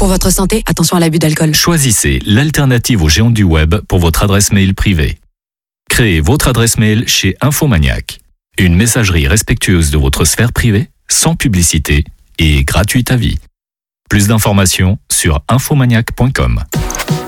votre santé, attention à l'abus d'alcool. Choisissez l'alternative aux géants du web pour votre adresse mail privée. Créez votre adresse mail chez Infomaniac. Une messagerie respectueuse de votre sphère privée, sans publicité et gratuite à vie. Plus d'informations sur infomaniac.com.